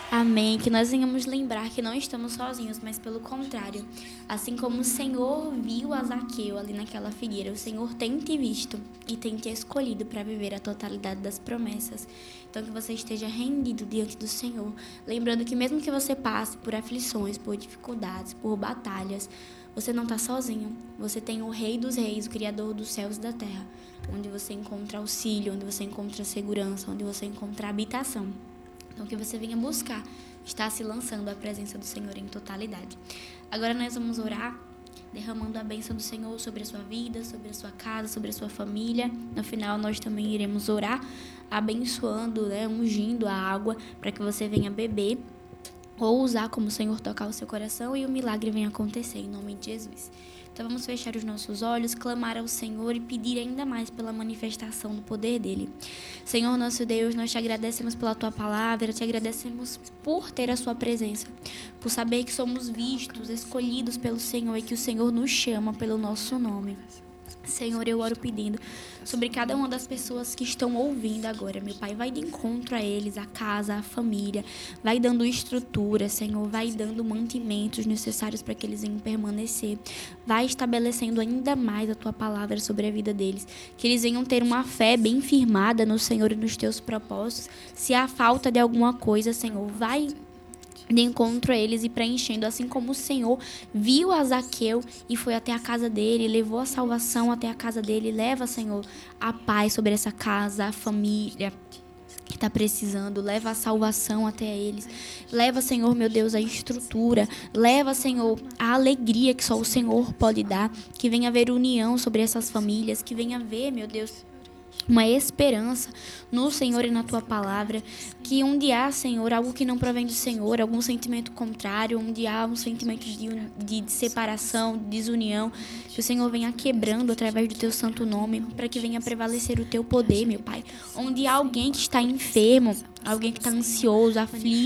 Amém. Que nós venhamos lembrar que não estamos sozinhos, mas pelo contrário. Assim como o Senhor viu a Zaqueu ali naquela figueira, o Senhor tem te visto e tem te escolhido para viver a totalidade das promessas. Então que você esteja rendido diante do Senhor, lembrando que mesmo que você passe por aflições, por dificuldades, por batalhas, você não está sozinho. Você tem o Rei dos Reis, o Criador dos céus e da terra, onde você encontra auxílio, onde você encontra segurança, onde você encontra habitação. Então, que você venha buscar, está se lançando à presença do Senhor em totalidade. Agora nós vamos orar, derramando a bênção do Senhor sobre a sua vida, sobre a sua casa, sobre a sua família. No final, nós também iremos orar, abençoando, ungindo a água para que você venha beber ou usar como o Senhor tocar o seu coração e o milagre venha acontecer em nome de Jesus. Então vamos fechar os nossos olhos, clamar ao Senhor e pedir ainda mais pela manifestação do poder dele. Senhor nosso Deus, nós te agradecemos pela tua palavra, te agradecemos por ter a sua presença, por saber que somos vistos, escolhidos pelo Senhor e que o Senhor nos chama pelo nosso nome. Senhor, eu oro pedindo sobre cada uma das pessoas que estão ouvindo agora, meu Pai, vai de encontro a eles, a casa, a família, vai dando estrutura, Senhor, vai dando mantimentos necessários para que eles venham permanecer, vai estabelecendo ainda mais a Tua palavra sobre a vida deles, que eles venham ter uma fé bem firmada no Senhor e nos Teus propósitos. Se há falta de alguma coisa, Senhor, vai de encontro a eles e preenchendo, assim como o Senhor viu a Zaqueu e foi até a casa dele, levou a salvação até a casa dele. Leva, Senhor, a paz sobre essa casa, a família que está precisando, leva a salvação até eles, leva, Senhor, meu Deus, a estrutura, leva, Senhor, a alegria que só o Senhor pode dar, que venha haver união sobre essas famílias, que venha haver, meu Deus, uma esperança no Senhor e na Tua palavra, que onde há, Senhor, algo que não provém do Senhor, algum sentimento contrário, onde há um sentimento de separação, de desunião, que o Senhor venha quebrando através do Teu santo nome, para que venha prevalecer o Teu poder, meu Pai. Onde há alguém que está enfermo, alguém que está ansioso, aflito,